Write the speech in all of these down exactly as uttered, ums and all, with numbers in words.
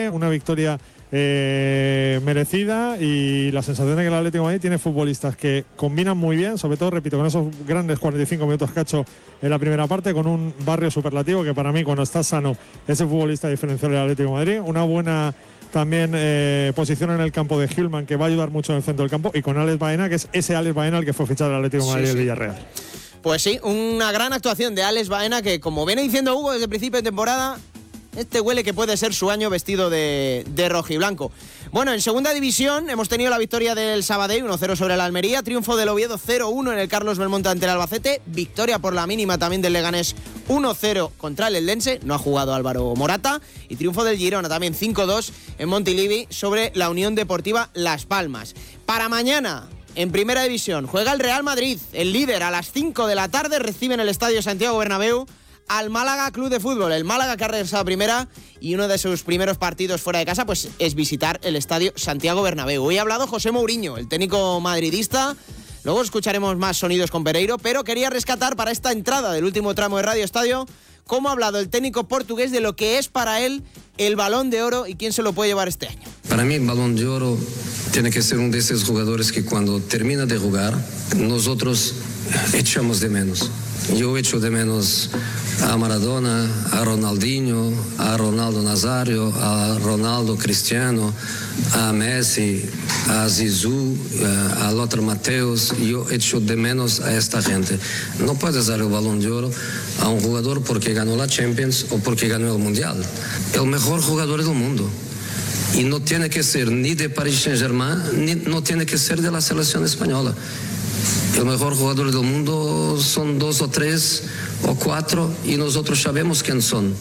Aguirre, una victoria eh, merecida, y la sensación de que el Atlético de Madrid tiene futbolistas que combinan muy bien, sobre todo, repito, con esos grandes cuarenta y cinco minutos que ha hecho en la primera parte, con un Barrio superlativo que para mí, cuando está sano, es el futbolista diferencial del Atlético de Madrid. Una buena también eh, posición en el campo de Hillman, que va a ayudar mucho en el centro del campo, y con Alex Baena, que es ese Alex Baena el que fue fichado del Atlético de Madrid sí, sí. del Villarreal. Pues sí, una gran actuación de Alex Baena, que, como viene diciendo Hugo desde el principio de temporada, este huele que puede ser su año vestido de, de rojiblanco. Bueno, en segunda división hemos tenido la victoria del Sabadell uno cero sobre el Almería, triunfo del Oviedo cero uno en el Carlos Belmonte ante el Albacete, victoria por la mínima también del Leganés uno cero contra el Eldense, no ha jugado Álvaro Morata, y triunfo del Girona también cinco dos en Montilivi sobre la Unión Deportiva Las Palmas. Para mañana, en primera división, juega el Real Madrid, el líder, a las cinco de la tarde, recibe en el Estadio Santiago Bernabéu al Málaga Club de Fútbol. El Málaga, que ha regresado a primera, y uno de sus primeros partidos fuera de casa pues es visitar el Estadio Santiago Bernabéu. Hoy ha hablado José Mourinho, el técnico madridista. Luego escucharemos más sonidos con Pereiro, pero quería rescatar para esta entrada del último tramo de Radio Estadio cómo ha hablado el técnico portugués de lo que es para él el Balón de Oro y quién se lo puede llevar este año. Para mí el Balón de Oro tiene que ser uno de esos jugadores que cuando termina de jugar nosotros echamos de menos. Yo echo de menos a Maradona, a Ronaldinho, a Ronaldo Nazario, a Ronaldo Cristiano, a Messi, a Zizou, a Lothar Matthäus. Yo echo de menos a esta gente. No puedes dar el Balón de Oro a un jugador porque ganó la Champions o porque ganó el Mundial. El mejor jugador del mundo. Y no tiene que ser ni de Paris Saint-Germain, ni no tiene que ser de la selección española. El mejor jugador del mundo son dos o tres o cuatro y nosotros sabemos quién son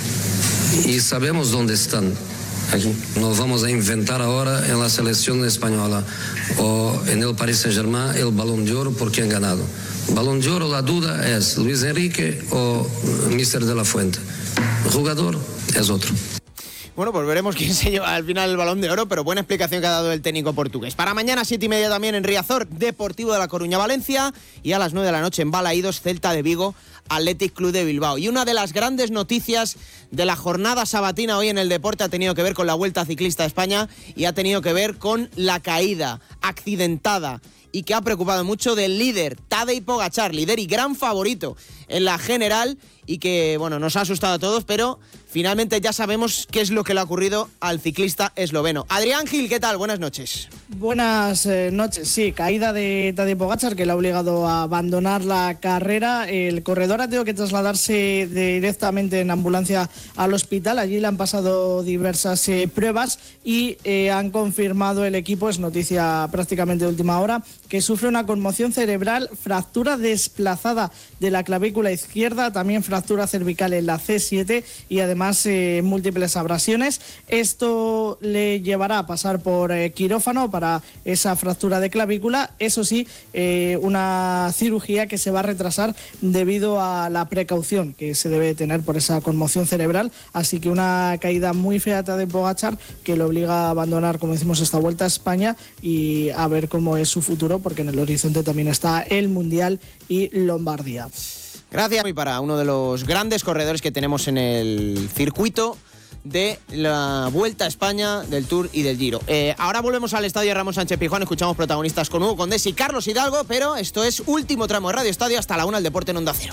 y sabemos dónde están. Aquí. No vamos a inventar ahora en la selección española o en el Paris Saint-Germain el Balón de Oro por quien ha ganado. Balón de Oro, la duda es Luis Enrique o míster de la Fuente. El jugador es otro. Bueno, pues veremos quién se lleva al final el Balón de Oro, pero buena explicación que ha dado el técnico portugués. Para mañana, siete y media también en Riazor, Deportivo de La Coruña, Valencia, y a las nueve de la noche en Balaídos, Celta de Vigo, Athletic Club de Bilbao. Y una de las grandes noticias de la jornada sabatina hoy en el deporte ha tenido que ver con la Vuelta Ciclista a España y ha tenido que ver con la caída accidentada y que ha preocupado mucho del líder, Tadej Pogačar, líder y gran favorito en la general, y que, bueno, nos ha asustado a todos, pero finalmente ya sabemos qué es lo que le ha ocurrido al ciclista esloveno. Adrián Gil, ¿qué tal? Buenas noches. Buenas eh, noches. Sí, caída de Tadej Pogačar, que le ha obligado a abandonar la carrera. El corredor ha tenido que trasladarse directamente en ambulancia al hospital. Allí le han pasado diversas eh, pruebas y eh, han confirmado el equipo, es noticia prácticamente de última hora, que sufre una conmoción cerebral, fractura desplazada de la clavícula izquierda, también fractura cervical en la C siete y además eh, múltiples abrasiones. Esto le llevará a pasar por eh, quirófano para esa fractura de clavícula. Eso sí, eh, una cirugía que se va a retrasar debido a la precaución que se debe tener por esa conmoción cerebral. Así que una caída muy fea de Pogačar que le obliga a abandonar, como decimos, esta Vuelta a España y a ver cómo es su futuro, porque en el horizonte también está el Mundial y Lombardía. Gracias. Y para uno de los grandes corredores que tenemos en el circuito de la Vuelta a España, del Tour y del Giro. Eh, ahora volvemos al Estadio Ramón Sánchez Pizjuán, escuchamos protagonistas con Hugo Condés y Carlos Hidalgo, pero esto es último tramo de Radio Estadio, hasta la una el deporte en Onda Cero.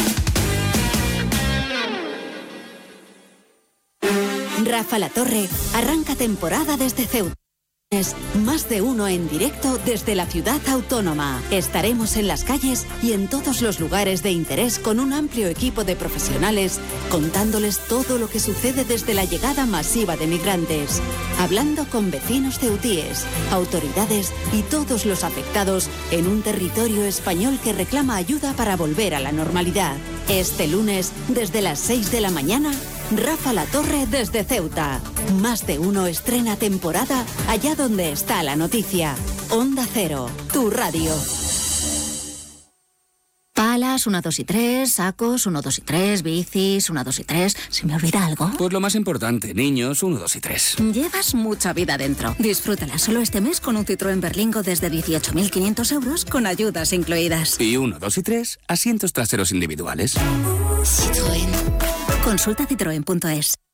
Rafa La Torre arranca temporada desde Ceuta. Más de uno en directo desde la ciudad autónoma. Estaremos en las calles y en todos los lugares de interés con un amplio equipo de profesionales contándoles todo lo que sucede desde la llegada masiva de migrantes, hablando con vecinos ceutíes, autoridades y todos los afectados en un territorio español que reclama ayuda para volver a la normalidad. Este lunes, desde las seis de la mañana, Rafa La Torre desde Ceuta. Más de uno estrena temporada allá donde está la noticia. Onda Cero, tu radio. Palas, uno, dos y tres, sacos, uno, dos y tres, bicis, uno, dos y tres. ¿Se me olvida algo? Pues lo más importante, niños, uno, dos y tres. Llevas mucha vida dentro. Disfrútala solo este mes con un Citroën Berlingo desde dieciocho mil quinientos euros con ayudas incluidas. Y uno, dos y tres, asientos traseros individuales. Citroën. Consulta citroen punto es.